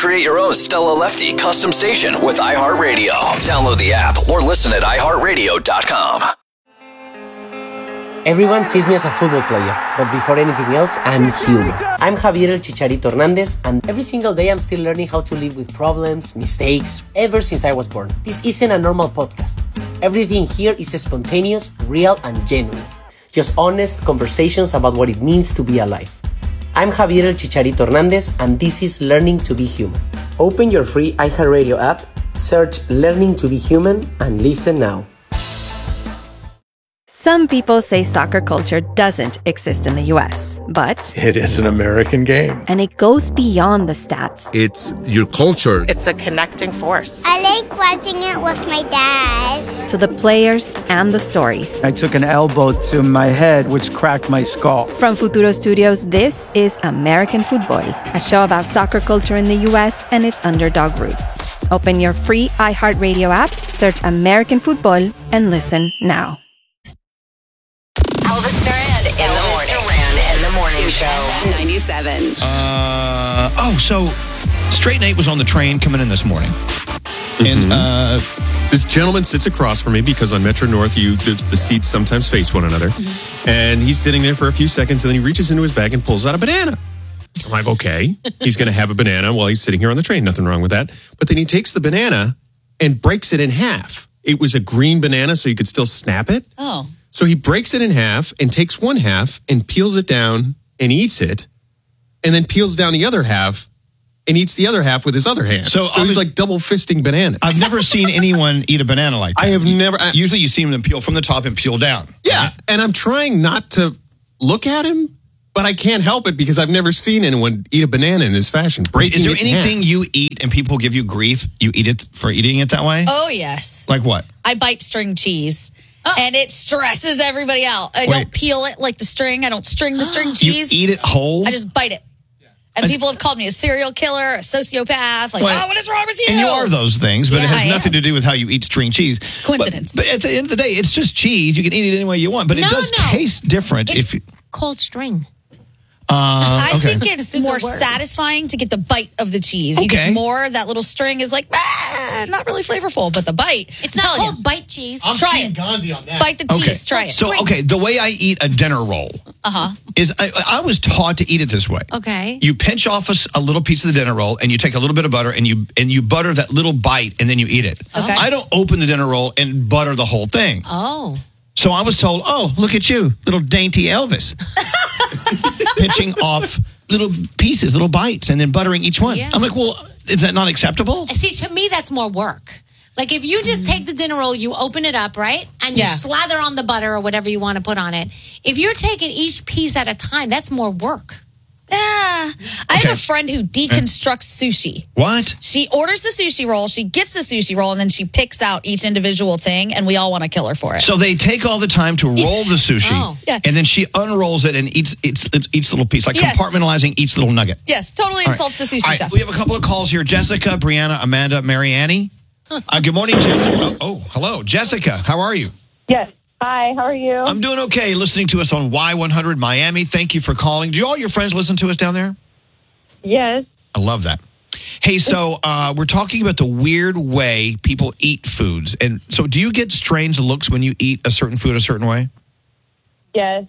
Create your own Stella Lefty custom station with iHeartRadio. Download the app or listen at iHeartRadio.com. Everyone sees me as a football player, but before anything else, I'm human. I'm Javier El Chicharito Hernandez, and every single day I'm still learning how to live with problems, mistakes, ever since I was born. This isn't a normal podcast. Everything here is spontaneous, real, and genuine. Just honest conversations about what it means to be alive. I'm Javier El Chicharito Hernandez, and this is Learning to Be Human. Open your free iHeartRadio app, search Learning to Be Human, and listen now. Some people say soccer culture doesn't exist in the U.S., but it is an American game. And it goes beyond the stats. It's your culture. It's a connecting force. I like watching it with my dad. To the players and the stories. I took an elbow to my head, which cracked my skull. From Futuro Studios, this is American Football, a show about soccer culture in the U.S. and its underdog roots. Open your free iHeartRadio app, search American Football, and listen now. Elvis Duran in the morning show. 97. So Straight Nate was on the train coming in this morning. Mm-hmm. And this gentleman sits across from me because on Metro North, the seats sometimes face one another. Mm-hmm. And he's sitting there for a few seconds, and then he reaches into his bag and pulls out a banana. I'm like, okay, he's going to have a banana while he's sitting here on the train. Nothing wrong with that. But then he takes the banana and breaks it in half. It was a green banana, so you could still snap it. Oh. So he breaks it in half and takes one half and peels it down and eats it, and then peels down the other half and eats the other half with his other hand. So he's like double fisting bananas. I've never seen anyone eat a banana like that. I have never. Usually you see them peel from the top and peel down. Yeah, and I'm trying not to look at him, but I can't help it because I've never seen anyone eat a banana in this fashion. Is there anything you eat and people give you grief, you eat it for eating it that way? Oh, yes. Like what? I bite string cheese. And it stresses everybody out. I don't peel it like the string. I don't string the string cheese. You eat it whole? I just bite it. And people have called me a serial killer, a sociopath. Like, what is wrong with you? And you are those things, but it has nothing to do with how you eat string cheese. Coincidence. But at the end of the day, it's just cheese. You can eat it any way you want, but it does taste different. It's called string. I think it's more satisfying to get the bite of the cheese. You get more. That little string is like, not really flavorful, but the bite. It's not called bite cheese. Try it. Gandhi on that. Bite the cheese. Try it. So, the way I eat a dinner roll is I was taught to eat it this way. Okay. You pinch off a little piece of the dinner roll, and you take a little bit of butter, and you butter that little bite, and then you eat it. Okay. I don't open the dinner roll and butter the whole thing. Oh. So I was told, look at you, little dainty Elvis. Pinching off little pieces, little bites, and then buttering each one. Yeah. I'm like, well, is that not acceptable? See, to me, that's more work. Like, if you just take the dinner roll, you open it up, right? And you slather on the butter or whatever you want to put on it. If you're taking each piece at a time, that's more work. I have a friend who deconstructs sushi. What? She orders the sushi roll, she gets the sushi roll, and then she picks out each individual thing, and we all want to kill her for it. So they take all the time to roll the sushi, and then she unrolls it and eats each little piece, like compartmentalizing each little nugget. Yes, totally insults the sushi chef. We have a couple of calls here. Jessica, Brianna, Amanda, Mary Annie. Good morning, Jessica. Hello. Jessica, how are you? Yes. Hi, how are you? I'm doing okay, listening to us on Y100 Miami. Thank you for calling. Do all your friends listen to us down there? Yes. I love that. Hey, so we're talking about the weird way people eat foods. And so do you get strange looks when you eat a certain food a certain way? Yes.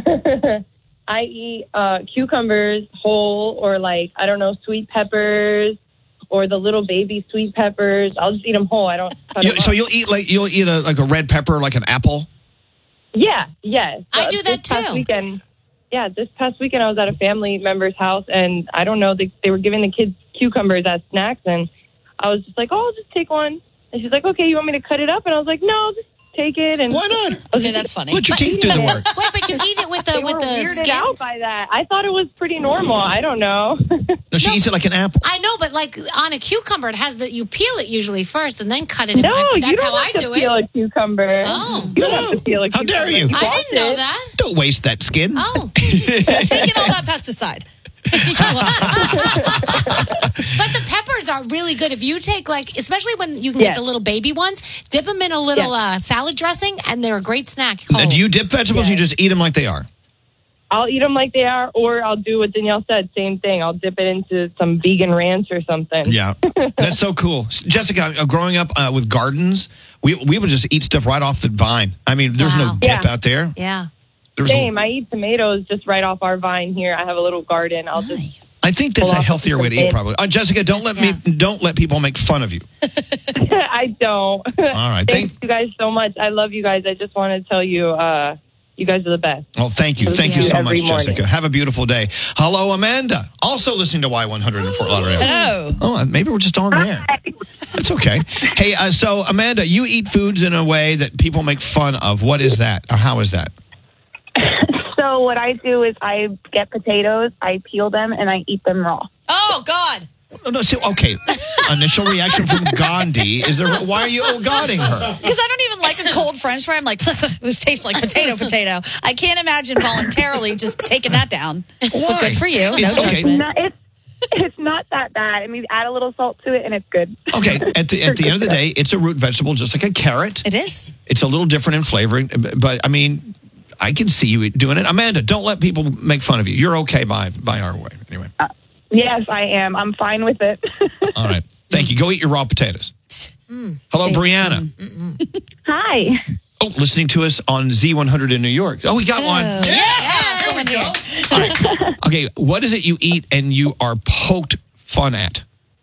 I eat cucumbers whole or sweet peppers or the little baby sweet peppers. I'll just eat them whole. I don't cut them So up. you'll eat a red pepper, like an apple? Yeah, yes. I do that too. This past weekend I was at a family member's house, and I don't know, they were giving the kids cucumbers as snacks, and I was just like, I'll just take one. And she's like, okay, you want me to cut it up? And I was like, no, just take it. And why not? Okay, that's funny. Let your teeth do the work. Wait, but you eat it with the weirded skin? out by that. I thought it was pretty normal. I don't know. No, she eats it like an apple. I know, but like on a cucumber, it has you peel it usually first and then cut it. No, that's how I do it. Peel a cucumber. Oh, you don't have to peel a cucumber. How dare you? I didn't know that. Don't waste that skin. Oh, taking all that pesticide. But the peppers are really good. If you take especially when you can get the little baby ones, dip them in a little salad dressing, and they're a great snack. Now, do you dip vegetables? Or you just eat them like they are? I'll eat them like they are, or I'll do what Danielle said. Same thing. I'll dip it into some vegan ranch or something. Yeah, that's so cool. Jessica, growing up with gardens, we would just eat stuff right off the vine. I mean, there's no dip out there. Yeah. Same. I eat tomatoes just right off our vine here. I have a little garden. I'll just. I think that's a healthier way to eat, probably. Jessica, don't let people make fun of you. I don't. All right. Thanks you guys so much. I love you guys. I just want to tell you, you guys are the best. Well, thank you. Thank you so much, Jessica. Have a beautiful day. Hello, Amanda. Also listening to Y100 in Fort Lauderdale. Hello. Oh, maybe we're just on there. That's okay. Hey, so Amanda, you eat foods in a way that people make fun of. What is that? Or how is that? So what I do is I get potatoes, I peel them, and I eat them raw. Oh, God. No, okay. Initial reaction from Gandhi is there. Why are you godding her? Because I don't even like a cold French fry. I'm like, this tastes like potato. I can't imagine voluntarily just taking that down. Why? But good for you. No judgment. It's not that bad. I mean, add a little salt to it, and it's good. Okay. At the end of the day, it's a root vegetable, just like a carrot. It is. It's a little different in flavoring, but I mean, I can see you doing it. Amanda, don't let people make fun of you. You're okay by our way. Anyway. Yes, I am. I'm fine with it. All right. Thank you. Go eat your raw potatoes. Hello, Brianna. Hi. Oh, listening to us on Z100 in New York. Oh, we got one. Yeah. There we go. All right. Okay. What is it you eat and you are poked fun at?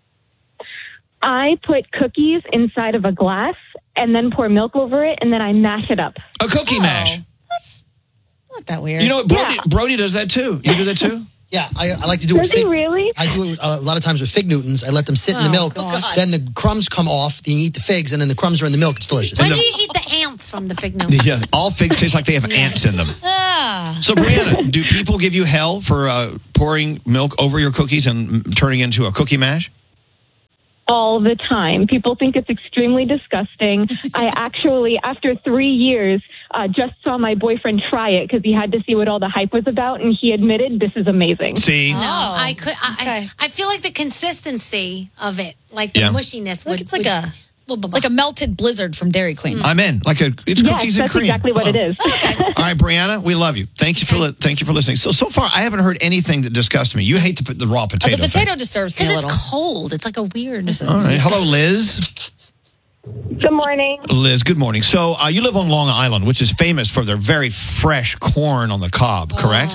I put cookies inside of a glass and then pour milk over it, and then I mash it up. A cookie mash. That's not that weird. You know what? Brody does that too. You do that too? Yeah, I like to do it. Does he really? I do it a lot of times with fig Newtons. I let them sit in the milk. Then the crumbs come off. Then you eat the figs, and then the crumbs are in the milk. It's delicious. When do you eat the ants from the fig Newtons? Yeah, all figs taste like they have ants in them. So, Brianna, do people give you hell for pouring milk over your cookies and turning into a cookie mash? All the time. People think it's extremely disgusting. I actually, after 3 years, just saw my boyfriend try it because he had to see what all the hype was about, and he admitted this is amazing. See? No, I feel like the consistency of it, like the mushiness, it's like a melted blizzard from Dairy Queen. I'm in. It's cookies and cream. That's exactly what it is. Okay. All right, Brianna, we love you. Thank you for listening. So far, I haven't heard anything that disgusts me. You hate the raw potato. The potato disturbs me a little. Because it's cold. It's like a weird. All right. Hello, Liz. Good morning. Liz, good morning. So you live on Long Island, which is famous for their very fresh corn on the cob, correct?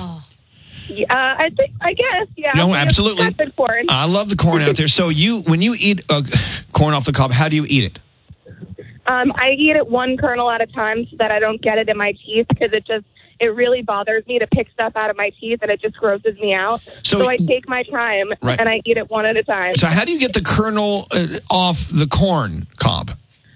I guess, yeah. No, absolutely. Good corn. I love the corn out there. So when you eat corn off the cob, how do you eat it? I eat it one kernel at a time so that I don't get it in my teeth because it really bothers me to pick stuff out of my teeth and it just grosses me out. So I take my time and I eat it one at a time. So how do you get the kernel off the corn cob?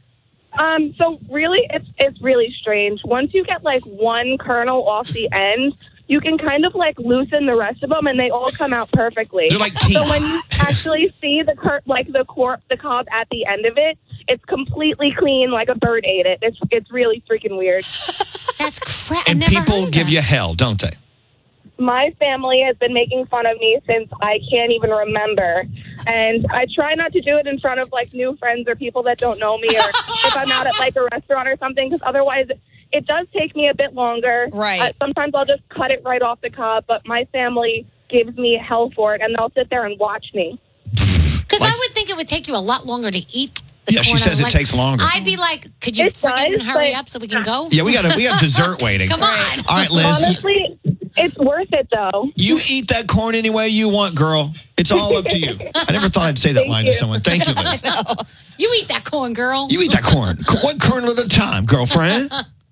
So really, it's really strange. Once you get one kernel off the end, you can kind of loosen the rest of them, and they all come out perfectly. They're like teeth. So when you actually see the cob at the end of it, it's completely clean, like a bird ate it. It's really freaking weird. That's crap. And people give you hell, don't they? My family has been making fun of me since I can't even remember. And I try not to do it in front of new friends or people that don't know me, or if I'm out at a restaurant or something, because otherwise it does take me a bit longer. Right. Sometimes I'll just cut it right off the cob, but my family gives me hell for it, and they'll sit there and watch me. Because I would think it would take you a lot longer to eat the corn. She says it takes longer. I'd be like, could you friggin' hurry up so we can go? Yeah, we have dessert waiting. Come on. All right, Liz. Honestly, it's worth it, though. You eat that corn any way you want, girl. It's all up to you. I never thought I'd say that line to someone. Thank you, Liz. You eat that corn, girl. You eat that corn. One kernel at a time, girlfriend.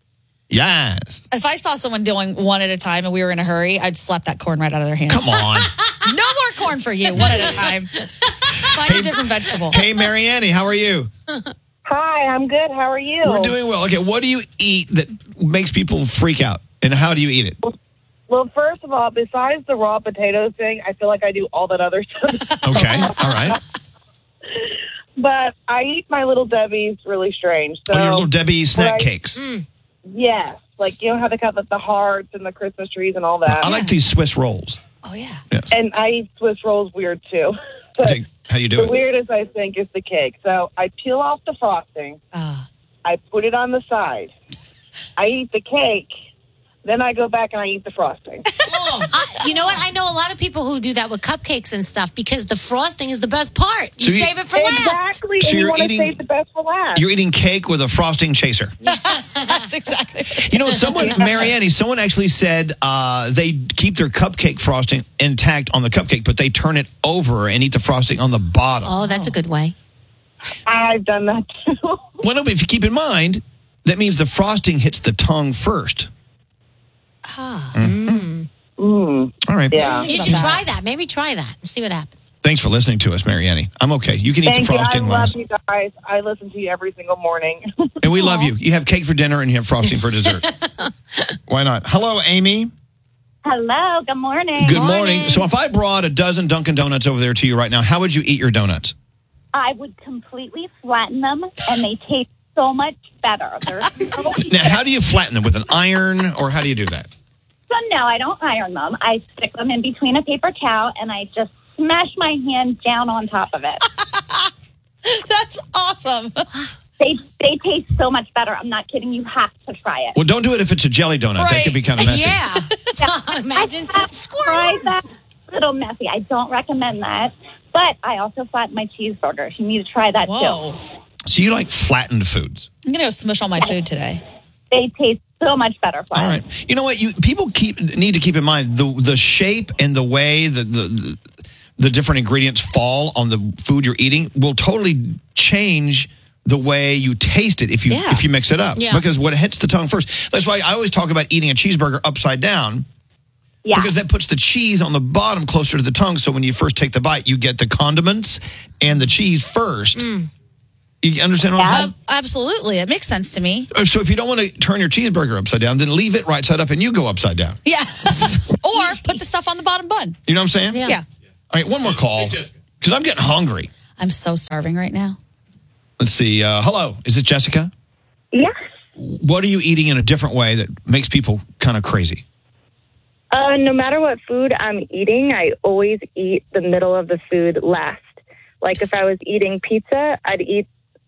Yes. If I saw someone doing one at a time and we were in a hurry, I'd slap that corn right out of their hand. Come on. No more corn for you, one at a time. Find a different vegetable. Hey, Marianne, how are you? Hi, I'm good. How are you? We're doing well. Okay, what do you eat that makes people freak out, and how do you eat it? Well, first of all, besides the raw potatoes thing, I feel like I do all that other stuff. Okay, all right. But I eat my Little Debbie's really strange. So your Little Debbie snack cakes. Yes. You know how they got the hearts and the Christmas trees and all that? I like these Swiss rolls. Oh, yeah. Yes. And I eat Swiss rolls weird, too. Okay. How you do it? The weirdest, I think, is the cake. So I peel off the frosting. I put it on the side. I eat the cake. Then I go back and I eat the frosting. You know what? I know a lot of people who do that with cupcakes and stuff because the frosting is the best part. You save it for last. Exactly. So and you you're want to eating- save the best for last. You're eating cake with a frosting chaser. That's exactly. You know, Marianne, someone actually said they keep their cupcake frosting intact on the cupcake, but they turn it over and eat the frosting on the bottom. Oh, that's a good way. I've done that too. Well, no, but if you keep in mind, that means the frosting hits the tongue first. All right. Yeah. You should try that. Maybe try that and see what happens. Thanks for listening to us, Marianne. I'm okay. You can eat Thank the you. I frosting love last. you guys. I listen to you every single morning. And we love you. You have cake for dinner and you have frosting for dessert. Why not? Hello, Amy. Hello, good morning. Good morning. So if I brought a dozen Dunkin' Donuts over there to you right now, how would you eat your donuts? I would completely flatten them, and they taste so much better. They're so Now, how do you flatten them? With an iron, or how do you do that? So no, I don't iron them. I stick them in between a paper towel, and I just smash my hand down on top of it. That's awesome. They taste so much better. I'm not kidding. You have to try it. Well, don't do it if it's a jelly donut. That could be kind of messy. Yeah. Imagine Try that. A little messy. I don't recommend that. But I also flatten my cheeseburgers. You need to try that too. So you like flattened foods? I'm going to go smush all my food today. They taste so much better flattened. All right. You know what? People need to keep in mind the shape and the way the different ingredients fall on the food you're eating will totally change the way you taste it if you mix it up. Yeah. Because what hits the tongue first. That's why I always talk about eating a cheeseburger upside down. Yeah. Because that puts the cheese on the bottom closer to the tongue. So when you first take the bite, you get the condiments and the cheese first. You understand what I'm saying? Absolutely. It makes sense to me. So if you don't want to turn your cheeseburger upside down, then leave it right side up and you go upside down. Yeah. Or put the stuff on the bottom bun. You know what I'm saying? Yeah. All right, one more call. Because I'm getting hungry. I'm so starving right now. Let's see. Hello. Is it Jessica? Yes. What are you eating in a different way that makes people kind of crazy? No matter what food I'm eating, I always eat the middle of the food last. Like if I was eating pizza, I'd eat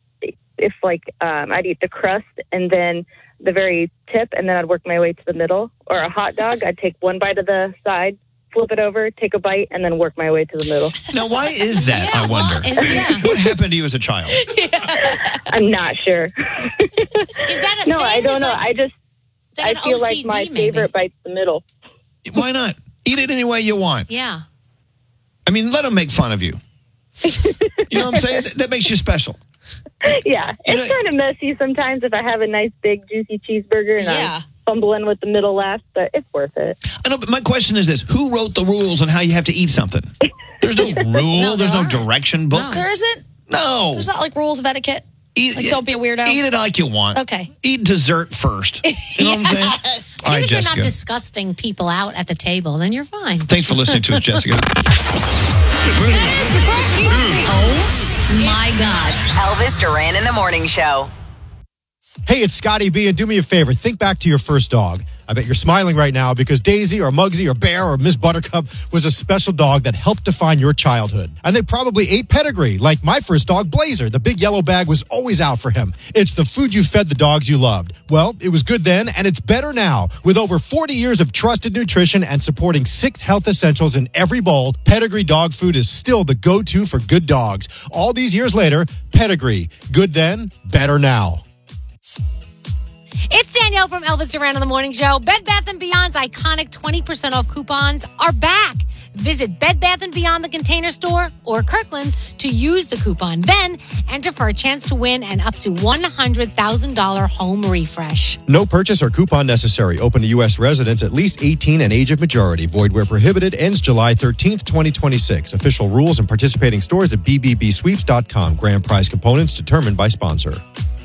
I'd eat the crust and then the very tip, and then I'd work my way to the middle. Or a hot dog, I'd take one bite of the side, flip it over, take a bite, and then work my way to the middle. Now, why is that, I wonder? What happened to you as a child? I'm not sure. Is that a No, thing? I don't know. Like, I feel like my OCD favorite bite's the middle. Why not? Eat it any way you want. Yeah. I mean, let them make fun of you. You know what I'm saying? That makes you special. Yeah, it's kind of messy sometimes if I have a nice big juicy cheeseburger and I'm fumbling with the middle last, but it's worth it. I know, but my question is this: who wrote the rules on how you have to eat something? There's no rule. There's no direction book. There isn't? No. There's not like rules of etiquette? Don't be a weirdo? Eat it like you want. Okay. Eat dessert first. You know what I'm saying? All right, Even if you're not Jessica. disgusting people out at the table, then you're fine. Thanks for listening to us, Jessica. Oh my God. Elvis Duran in the Morning Show. Hey, it's Scotty B, and do me a favor. Think back to your first dog. I bet you're smiling right now because Daisy or Muggsy or Bear or Miss Buttercup was a special dog that helped define your childhood. And they probably ate pedigree, like my first dog, Blazer. The big yellow bag was always out for him. It's the food you fed the dogs you loved. Well, it was good then, and it's better now. With over 40 years of trusted nutrition and supporting 6 health essentials in every bowl, Pedigree dog food is still the go-to for good dogs. All these years later, Pedigree. Good then, better now. It's Danielle from Elvis Duran on the Morning Show. Bed Bath & Beyond's iconic 20% off coupons are back. Visit Bed Bath & Beyond the Container Store or Kirkland's to use the coupon. Then enter for a chance to win an up to $100,000 home refresh. No purchase or coupon necessary. Open to U.S. residents at least 18 and age of majority. Void where prohibited. Ends July 13th, 2026. Official rules and participating stores at bbbsweeps.com. Grand prize components determined by sponsor.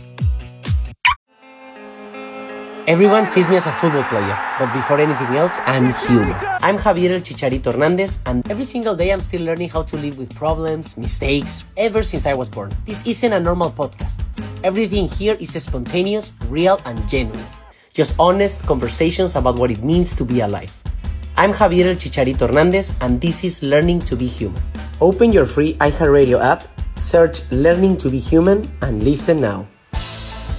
Everyone sees me as a football player, but before anything else, I'm human. I'm Javier El Chicharito Hernandez, and every single day I'm still learning how to live with problems, mistakes, ever since I was born. This isn't a normal podcast. Everything here is spontaneous, real, and genuine. Just honest conversations about what it means to be alive. I'm Javier El Chicharito Hernandez, and this is Learning to Be Human. Open your free iHeartRadio app, search Learning to Be Human, and listen now.